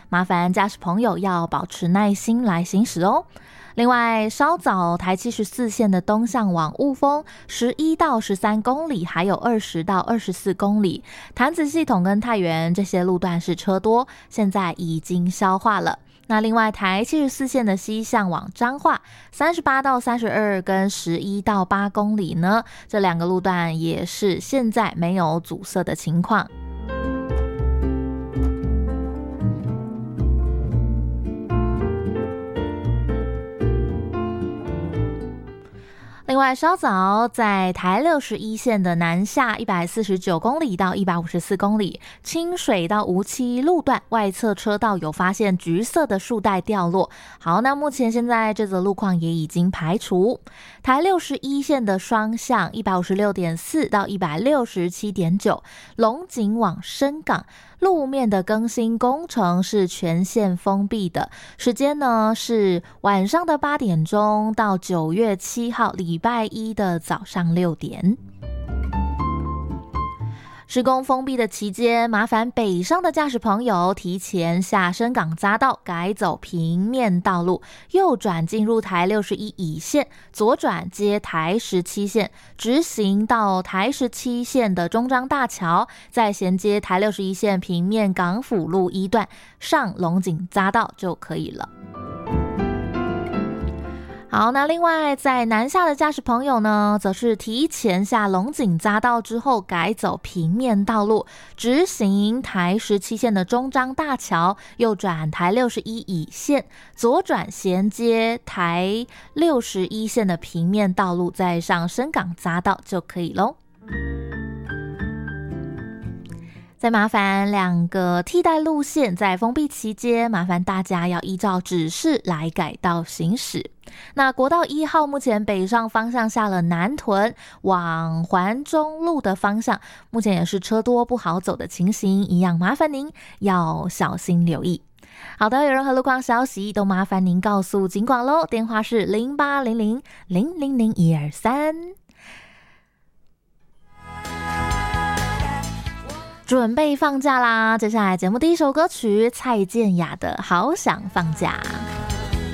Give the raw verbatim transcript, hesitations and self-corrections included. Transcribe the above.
麻烦驾驶朋友要保持耐心来行驶哦。另外，稍早台七十四线的东向往雾峰十一到十三公里，还有二十到二十四公里，潭子系统跟太原这些路段是车多，现在已经消化了。那另外台七十四线的西向往彰化三十八到三十二跟十一到八公里呢，这两个路段也是现在没有阻塞的情况。另外，稍早在台六十一线的南下一百四十九公里到一百五十四公里，清水到梧栖路段外侧车道有发现橘色的树带掉落。好，那目前现在这则路况也已经排除。台六十一线的双向一百五十六点四到一百六十七点九，龙井往深港路面的更新工程是全线封闭的，时间呢是晚上的八点钟到九月七号礼拜一的早上六点。施工封闭的期间，麻烦北上的驾驶朋友提前下深港匝道，改走平面道路，右转进入台六十一乙线，左转接台十七线，直行到台十七线的中彰大桥，再衔接台六十一线平面港府路一段，上龙井匝道就可以了。好，那另外在南下的驾驶朋友呢，则是提前下龙井匝道之后改走平面道路，直行台十七线的中彰大桥，右转台六十一乙线，左转衔接台六十一线的平面道路，再上深港匝道就可以咯。再麻烦两个替代路线在封闭期间，麻烦大家要依照指示来改道行驶。那国道一号目前北上方向下了南屯往环中路的方向，目前也是车多不好走的情形，一样麻烦您要小心留意。好的，有任何路况消息都麻烦您告诉警广咯，电话是零八零零零零零一二三。准备放假啦！接下来节目第一首歌曲，蔡健雅的《好想放假》。